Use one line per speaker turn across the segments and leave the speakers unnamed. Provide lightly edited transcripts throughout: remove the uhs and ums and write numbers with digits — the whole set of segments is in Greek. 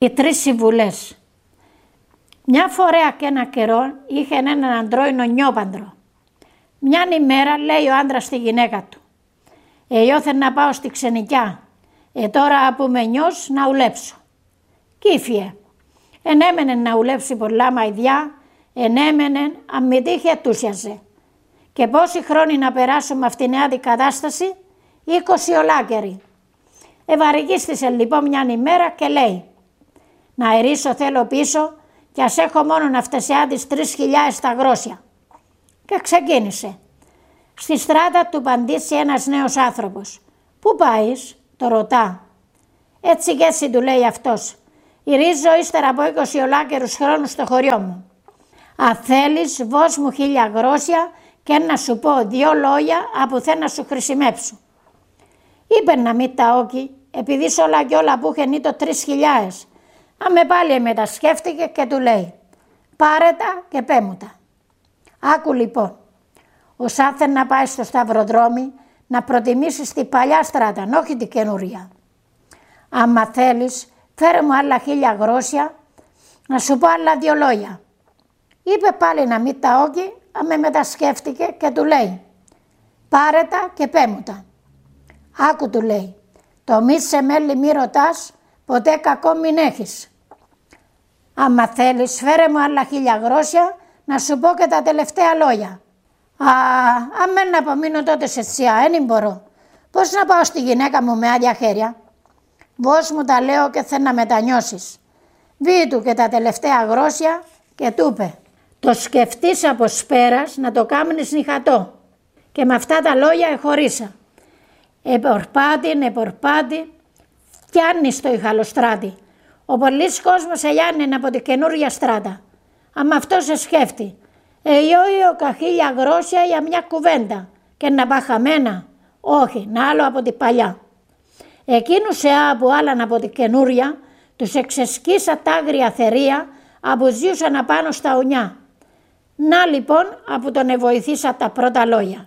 Οι 3 συμβουλές. Μια φορά και ένα καιρό είχε έναν αντρόινο νιόπαντρο. Μιαν ημέρα λέει ο άντρας στη γυναίκα του: «Ιώθεν να πάω στη ξενικιά, τώρα που με νιώς να ουλέψω». Κύφιε. Ενέμενε να ουλέψει πολλά μαϊδιά, ενέμενε αν μη τύχει ετούσιαζε. Και πόσοι χρόνοι να περάσουν με αυτήν την κατάσταση? 20 ολάκεροι. Ευαρικίστησε λοιπόν μιαν ημέρα και λέει: «Να ερίσω θέλω πίσω κι ας έχω μόνο να φτεσιά τις 3.000 τα γρόσια». Και ξεκίνησε. Στη στράτα του παντήσει ένας νέος άνθρωπος. «Πού πάεις?» το ρωτά. «Έτσι και έτσι», του λέει αυτός. «Ηρίζω ύστερα από 20 ολάκερους χρόνους στο χωριό μου. Αν θέλεις βώς μου 1.000 γρόσια και να σου πω 2 λόγια από θε να σου χρησιμεύσω». Είπε να μην τα όκει, επειδή σ' όλα κι όλα που είχε το 3.000. Αμε πάλι μετασκέφτηκε και του λέει: «Πάρε τα και πέ μου τα». Άκου λοιπόν, όσα θέλει να πάει στο σταυροδρόμι να προτιμήσεις τη παλιά στράτα, όχι την καινούρια. Άμα θέλεις, φέρε μου άλλα 1.000 γρόσια, να σου πω άλλα 2 λόγια. Είπε πάλι να μην τα όκει, αμε μετασκέφτηκε και του λέει: «Πάρε τα και πέ μου τα». Άκου, του λέει, το μη σε μέλη μη ρωτάς, ποτέ κακό μην έχεις. Άμα θέλεις, φέρε μου άλλα 1.000 γρόσια, να σου πω και τα τελευταία λόγια. Αμέν να απομείνω τότε σε τσιά, δεν μπορώ. Πώς να πάω στη γυναίκα μου με άδεια χέρια? Βώς μου τα λέω και θέλω να μετανιώσεις. Βεί του και τα τελευταία γρόσια και του είπε: «Το σκεφτείς από σπέρας να το κάμνεις νυχατό». Και με αυτά τα λόγια εχωρίσα. Επορπάτη, φτιάνει στο Ιχαλοστράτη. Ο πολλής κόσμος ελιάνε από την καινούρια στράτα. Αμα αυτό σε σκέφτει. Ιόιο 1.000 γρόσια για μια κουβέντα και να πά χαμένα. Όχι, να άλλο από την παλιά. Εκείνους που άλλαν από την καινούρια τους εξεσκίσα τα άγρια θερία που ζούσαν απάνω στα ουνιά. Να λοιπόν που τον εβοηθήσα τα πρώτα λόγια.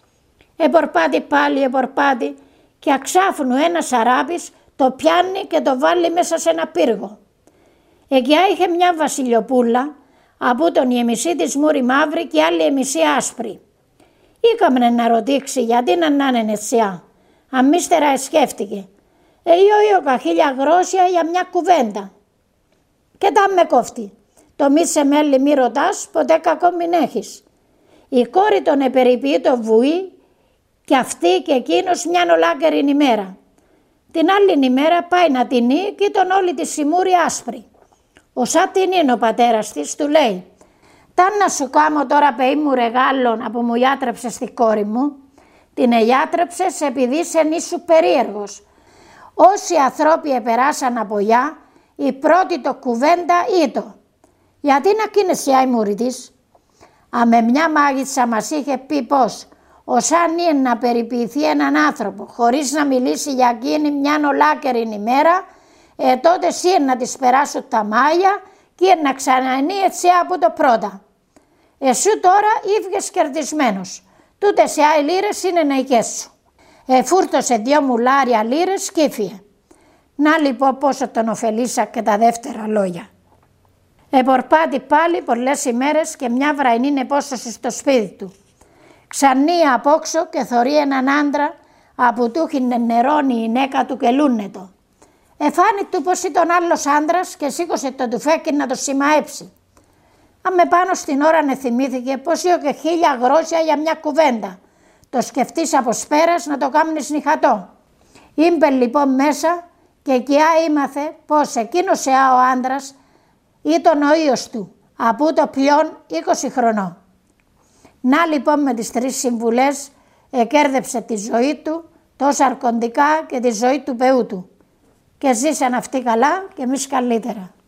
Επορπάτη και αξάφνου ένας αράπης το πιάνει και το βάλει μέσα σε ένα πύργο. Εκεί είχε μια βασιλιοπούλα, από τον η μισή της μούρη μαύρη και άλλη η μισή άσπρη. Ήκαμνε να ρωτήξει γιατί να είναι ετσιά. Αμύστερα σκέφτηκε. Ιόιο 1.000 γρόσια για μια κουβέντα. Και τα με κόφτει. Το μη σε μέλη μη ρωτάς, ποτέ κακό μην έχεις. Η κόρη τον επεριποιεί το βουή και αυτή και εκείνος μιαν ολάκερη ημέρα. Την άλλη ημέρα πάει να τεινεί και τον όλη τη σιμούρη άσπρη. Όσα την είναι ο πατέρας της, του λέει: «Ταν να σου κάμω τώρα παιδί μου ρεγάλων από μου ιάτρεψες τη κόρη μου, την εγιάτρεψες επειδή σε νήσου περίεργος. Όσοι ανθρώποι επεράσαν από γιά, η πρώτη το κουβέντα ήτο. Γιατί να κίνεσαι η μούρη της?» Αμε μια μάγισσα μας είχε πει πως όσαν είναι να περιποιηθεί έναν άνθρωπο χωρίς να μιλήσει για εκείνη μιαν ολάκερη ημέρα, τότε εσύ να της περάσουν τα μάγια και να ξανανεί έτσι από το πρώτα. Εσύ τώρα ήβγες κερδισμένος. Τούτες οι άλλοι λίρες είναι νεϊκές σου. Φούρτωσε 2 μουλάρια λίρες και έφυγε. Να λοιπόν πόσο τον ωφελήσα και τα δεύτερα λόγια. Επορπάτη πάλι πολλές ημέρες και μια βραϊνή επόσταση στο σπίτι του. Ξανεί απόξω και θωρεί έναν άντρα που του έχει νερώνει η γυναίκα του και λούνετο. Εφάνη του πως ήταν άλλος άντρας και σήκωσε το τουφέκι να το σημαέψει. Αμε πάνω στην ώρα θυμήθηκε πως είχε 1.000 γρόσια για μια κουβέντα. Το σκεφτείς από σπέρας να το κάμνεις νυχατό. Ήμπε λοιπόν μέσα και εκεί ήμαθε πως εκείνος ο άντρας ήταν ο ίος του, από το πλέον 20 χρονών. Να λοιπόν με τις 3 συμβουλές εκέρδεψε τη ζωή του, τόσα αρκοντικά και τη ζωή του παιού του. Και ζήσαν αυτοί καλά και εμείς καλύτερα.